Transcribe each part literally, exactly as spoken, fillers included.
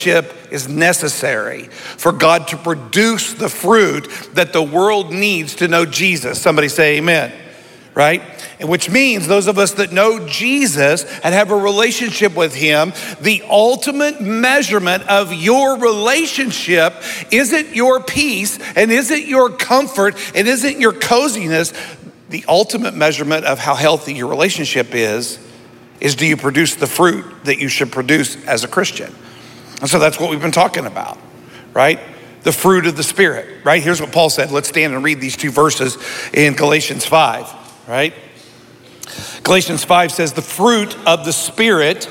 is necessary for God to produce the fruit that the world needs to know Jesus. Somebody say amen, right? And which means those of us that know Jesus and have a relationship with him, the ultimate measurement of your relationship isn't your peace and isn't your comfort and isn't your coziness. The ultimate measurement of how healthy your relationship is, is do you produce the fruit that you should produce as a Christian? And so that's what we've been talking about, right? The fruit of the Spirit, right? Here's what Paul said. Let's stand and read these two verses in Galatians five, right? Galatians five says, the fruit of the Spirit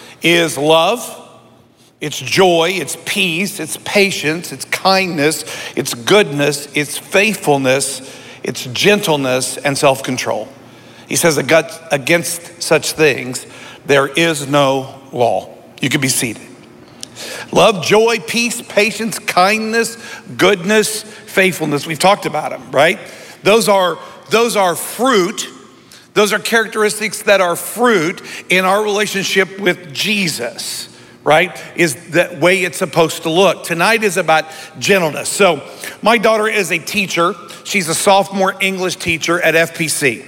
is love, it's joy, it's peace, it's patience, it's kindness, it's goodness, it's faithfulness, it's gentleness and self-control. He says against such things, there is no law. You can be seated. Love, joy, peace, patience, kindness, goodness, faithfulness. We've talked about them, right? Those are, those are fruit. Those are characteristics that are fruit in our relationship with Jesus, right? Is the way it's supposed to look. Tonight is about gentleness. So my daughter is a teacher. She's a sophomore English teacher at F P C.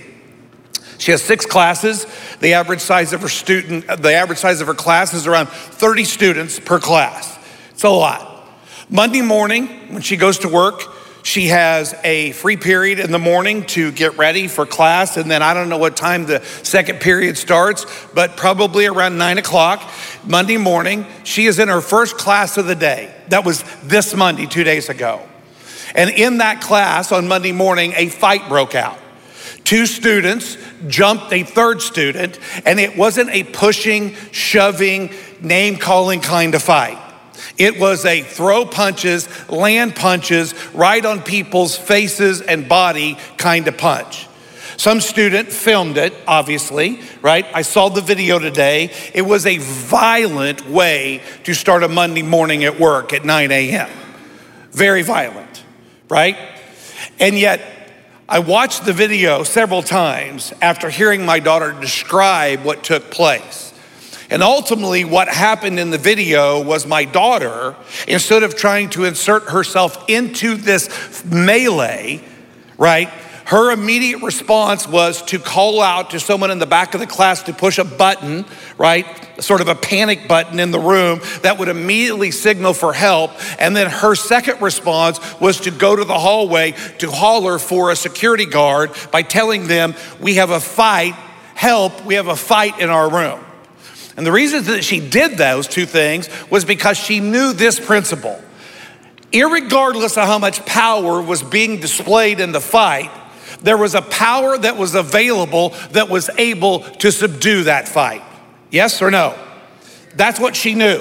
She has six classes. The average size of her student, the average size of her class is around thirty students per class. It's a lot. Monday morning, when she goes to work, she has a free period in the morning to get ready for class. And then I don't know what time the second period starts, but probably around nine o'clock Monday morning, she is in her first class of the day. That was this Monday, two days ago. And in that class on Monday morning, a fight broke out. Two students jumped a third student, and it wasn't a pushing, shoving, name-calling kind of fight. It was a throw punches, land punches, right on people's faces and body kind of punch. Some student filmed it, obviously, right? I saw the video today. It was a violent way to start a Monday morning at work at nine a.m. Very violent, right? And yet, I watched the video several times after hearing my daughter describe what took place. And ultimately what happened in the video was my daughter, instead of trying to insert herself into this melee, right? Her immediate response was to call out to someone in the back of the class to push a button, right? Sort of a panic button in the room that would immediately signal for help. And then her second response was to go to the hallway to holler for a security guard by telling them, we have a fight, help, we have a fight in our room. And the reason that she did those two things was because she knew this principle. Irregardless of how much power was being displayed in the fight, there was a power that was available that was able to subdue that fight. Yes or no? That's what she knew.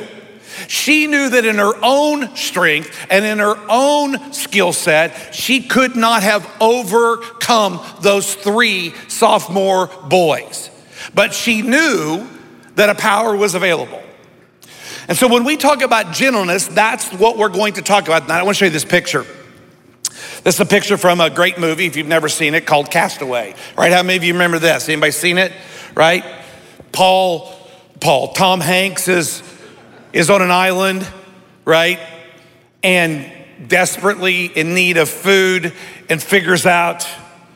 She knew that in her own strength and in her own skill set, she could not have overcome those three sophomore boys. But she knew that a power was available. And so when we talk about gentleness, that's what we're going to talk about tonight. I want to show you this picture. This is a picture from a great movie, if you've never seen it, called Castaway, right? How many of you remember this? Anybody seen it, right? Paul, Paul, Tom Hanks is, is on an island, right? And desperately in need of food and figures out,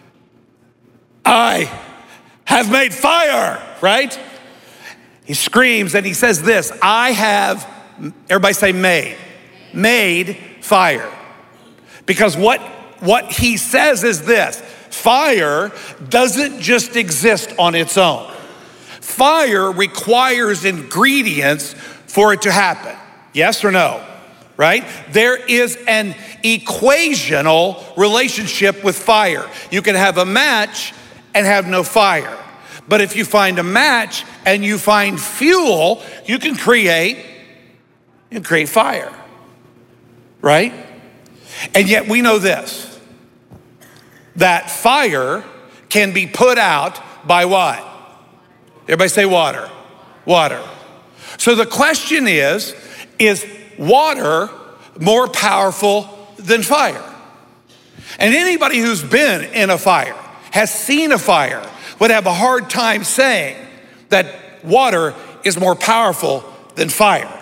I have made fire, right? He screams and he says this, I have, everybody say made, made fire. Because what, what he says is this, fire doesn't just exist on its own. Fire requires ingredients for it to happen. Yes or no, right? There is an equational relationship with fire. You can have a match and have no fire. But if you find a match and you find fuel, you can create, you can create fire, right? And yet we know this, that fire can be put out by what? Everybody say water, water. So the question is, is water more powerful than fire? And anybody who's been in a fire, has seen a fire, would have a hard time saying that water is more powerful than fire.